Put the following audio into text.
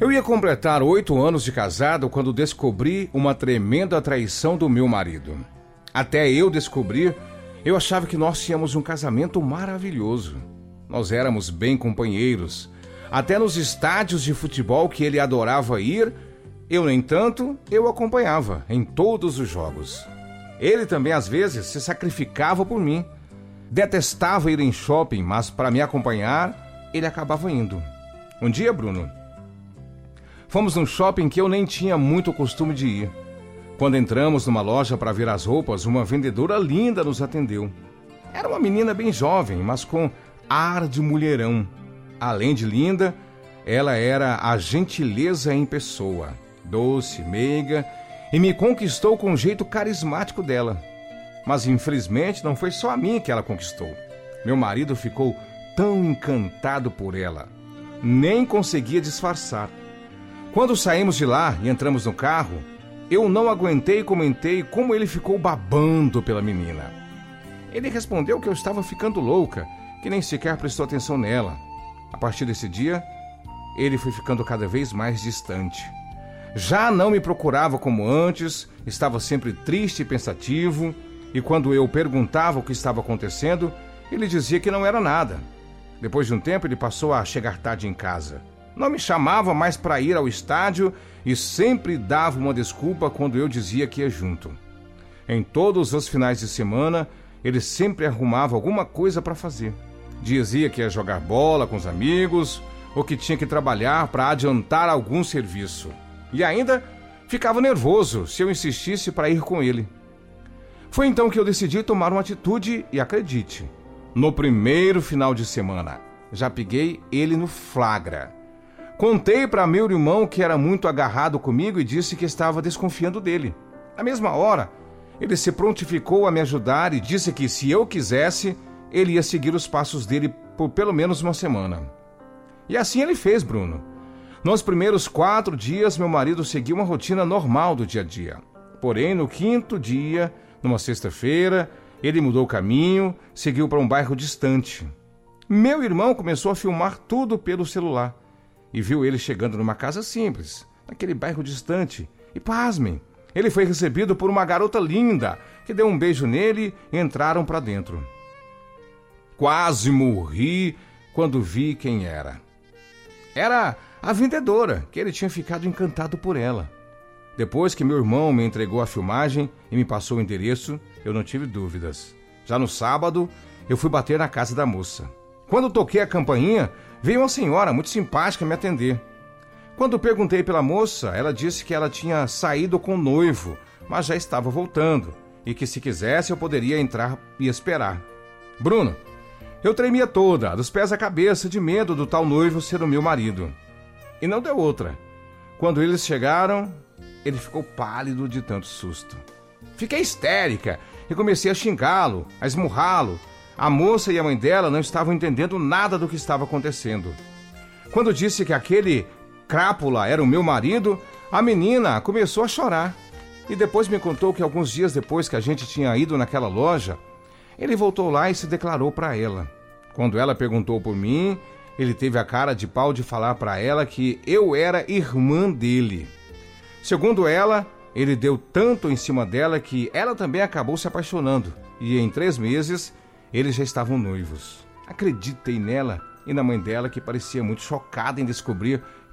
Eu ia completar 8 anos de casado quando descobri uma tremenda traição do meu marido. Até eu descobrir, eu achava que nós tínhamos um casamento maravilhoso. Nós éramos bem companheiros. Até nos estádios de futebol que ele adorava ir, eu, no entanto, eu acompanhava em todos os jogos. Ele também, às vezes, se sacrificava por mim. Detestava ir em shopping, mas para me acompanhar, ele acabava indo. Um dia, Bruno, fomos num shopping que eu nem tinha muito costume de ir. Quando entramos numa loja para ver as roupas, uma vendedora linda nos atendeu. Era uma menina bem jovem, mas com ar de mulherão. Além de linda, ela era a gentileza em pessoa, doce, meiga, e me conquistou com o jeito carismático dela. Mas infelizmente não foi só a mim que ela conquistou. Meu marido ficou tão encantado por ela, nem conseguia disfarçar. Quando saímos de lá e entramos no carro, eu não aguentei e comentei como ele ficou babando pela menina. Ele respondeu que eu estava ficando louca, que nem sequer prestou atenção nela. A partir desse dia, ele foi ficando cada vez mais distante. Já não me procurava como antes, estava sempre triste e pensativo, e quando eu perguntava o que estava acontecendo, ele dizia que não era nada. Depois de um tempo, ele passou a chegar tarde em casa. Não me chamava mais para ir ao estádio e sempre dava uma desculpa quando eu dizia que ia junto. Em todos os finais de semana, ele sempre arrumava alguma coisa para fazer. Dizia que ia jogar bola com os amigos ou que tinha que trabalhar para adiantar algum serviço. E ainda ficava nervoso se eu insistisse para ir com ele. Foi então que eu decidi tomar uma atitude e acredite, no primeiro final de semana, já peguei ele no flagra. Contei para meu irmão que era muito agarrado comigo e disse que estava desconfiando dele. Na mesma hora, ele se prontificou a me ajudar e disse que se eu quisesse, ele ia seguir os passos dele por pelo menos uma semana. E assim ele fez, Bruno. Nos primeiros 4 dias, meu marido seguiu uma rotina normal do dia a dia. Porém, no 5º dia, numa sexta-feira, ele mudou o caminho, seguiu para um bairro distante. Meu irmão começou a filmar tudo pelo celular e viu ele chegando numa casa simples, naquele bairro distante. E pasmem, ele foi recebido por uma garota linda, que deu um beijo nele e entraram para dentro. Quase morri quando vi quem era. Era a vendedora, que ele tinha ficado encantado por ela. Depois que meu irmão me entregou a filmagem e me passou o endereço, eu não tive dúvidas. Já no sábado, eu fui bater na casa da moça. Quando toquei a campainha, veio uma senhora muito simpática me atender. Quando perguntei pela moça, ela disse que ela tinha saído com o noivo, mas já estava voltando, e que se quisesse eu poderia entrar e esperar. Bruno, eu tremia toda, dos pés à cabeça, de medo do tal noivo ser o meu marido. E não deu outra. Quando eles chegaram, ele ficou pálido de tanto susto. Fiquei histérica e comecei a xingá-lo, a esmurrá-lo. A moça e a mãe dela não estavam entendendo nada do que estava acontecendo. Quando disse que aquele crápula era o meu marido, a menina começou a chorar. E depois me contou que alguns dias depois que a gente tinha ido naquela loja, ele voltou lá e se declarou para ela. Quando ela perguntou por mim, ele teve a cara de pau de falar para ela que eu era irmã dele. Segundo ela, ele deu tanto em cima dela que ela também acabou se apaixonando. E em 3 meses, eles já estavam noivos. Acreditei nela e na mãe dela, que parecia muito chocada em descobrir